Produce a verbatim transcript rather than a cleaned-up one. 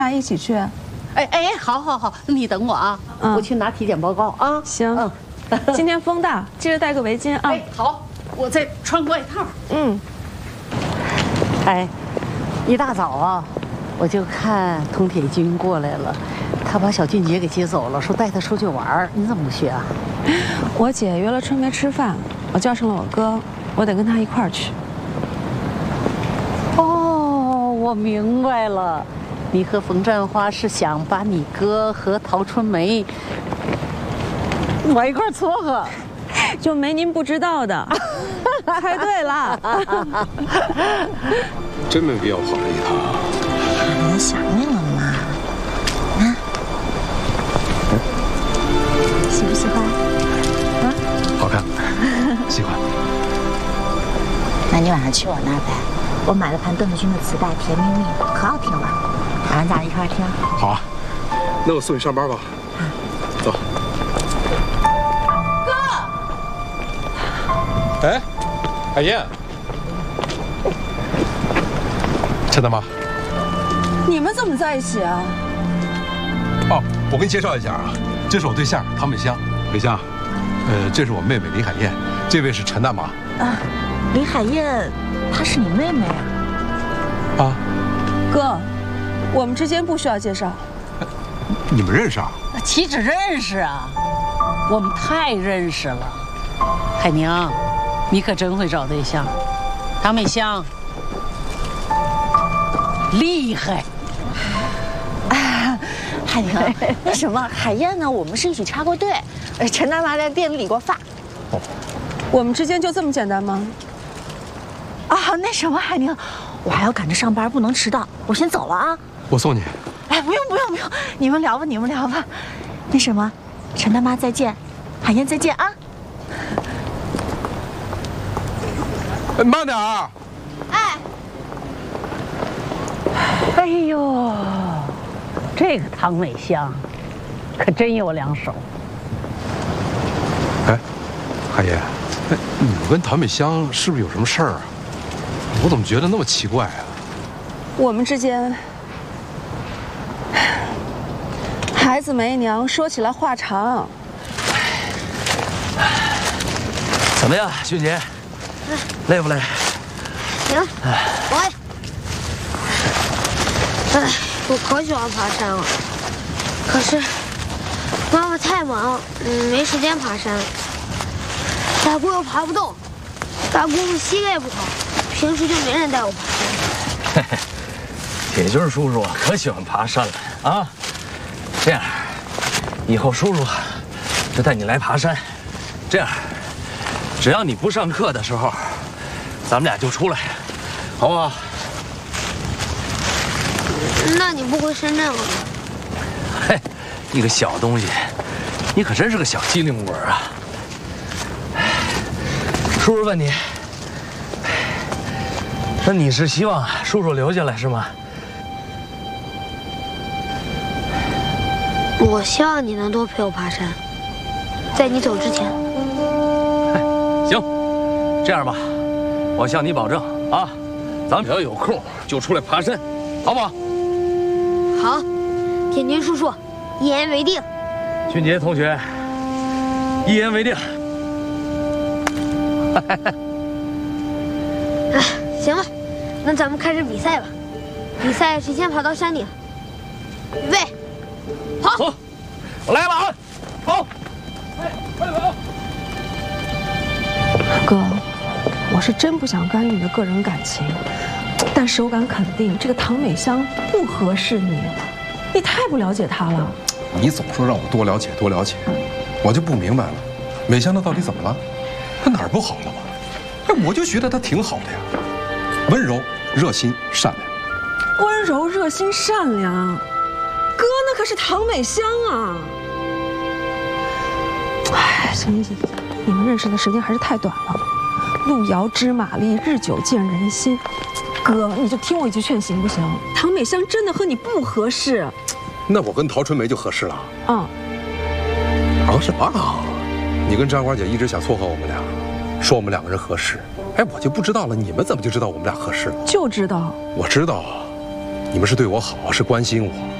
俩一起去。 哎哎，好好好，你等我啊，嗯、我去拿体检报告啊。 行，嗯，今天风大，记得带个围巾啊。 哎，好，我再穿个外套。嗯。哎，一大早啊，我就看童铁军过来了，他把小俊杰给接走了，说带他出去玩。你怎么不去啊？ 我姐约了春梅吃饭，我叫上了我哥，我得跟他一块儿去。 哦，我明白了。你和冯占花是想把你哥和陶春梅往一块撮合， 就没您不知道的。猜对了。 真没必要跑这一趟。 我想念了吗？啊？喜不喜欢？啊？ 好看，喜欢。 那你晚上去我那儿呗，我买了盘邓丽君的磁带《甜蜜蜜》，可好听了。晚上咱俩一块听。 好啊，那我送你上班吧。嗯，走。哥。哎，海燕，陈大妈， 你们怎么在一起啊？ 哦，我给你介绍一下啊，这是我对象唐美香。美香，呃，这是我妹妹李海燕，这位是陈大妈。 啊，李海燕，她是你妹妹啊？ 啊， 哥。我们之间不需要介绍。 你们认识啊？ 岂止认识啊，我们太认识了。海宁，你可真会找对象。唐美香，厉害。 啊，海宁，那什么，海燕呢？我们是一起插过队，呃，陈大妈在店里理过发。 哦，我们之间就这么简单吗？ 啊，那什么，海宁，我还要赶着上班，不能迟到，我先走了啊。 我送你。 哎，不用不用不用，你们聊吧，你们聊吧。那什么，陈大妈再见，海燕再见啊。 慢点儿。 哎。哎呦，这个唐美香，可真有两手。 哎，海燕，哎，你跟唐美香是不是有什么事儿啊？我怎么觉得那么奇怪啊？ 我们之间。孩子没娘，说起来话长。 怎么样，俊杰？累不累？ 行，我也。哎，我可喜欢爬山了，可是妈妈太忙，嗯，没时间爬山。大姑又爬不动，大姑父膝盖不好，平时就没人带我爬山。 嘿嘿，铁军叔叔可喜欢爬山了啊！这样，以后叔叔就带你来爬山。这样，只要你不上课的时候，咱们俩就出来，好不好？ 那你不回深圳了吗？ 嘿，你个小东西，你可真是个小机灵鬼啊！叔叔问你，那你是希望叔叔留下来是吗？ 我希望你能多陪我爬山，在你走之前。 行，这样吧，我向你保证啊，咱们只要有空就出来爬山，好不好？ 好，铁军叔叔，一言为定。 俊杰同学，一言为定。 哎，行了，那咱们开始比赛吧。比赛谁先爬到山顶？预备。好， 走，我来了啊！好，哎，快点跑！ 哥，我是真不想干预你的个人感情，但是我敢肯定，这个唐美香不合适你，你太不了解她了。 你总说让我多了解多了解，我就不明白了，美香她到底怎么了？她哪儿不好了吗？哎，我就觉得她挺好的呀，温柔、热心、善良。 温柔、热心、善良。哥，那可是唐美香啊！哎，行行行，你们认识的时间还是太短了。路遥知马力，日久见人心。哥，你就听我一句劝行不行？唐美香真的和你不合适。 那我跟陶春梅就合适了。 嗯。 啊什么啊？你跟张花姐一直想撮合我们俩，说我们两个人合适。哎，我就不知道了，你们怎么就知道我们俩合适了？ 就知道。 我知道。 你们是对我好，是关心我。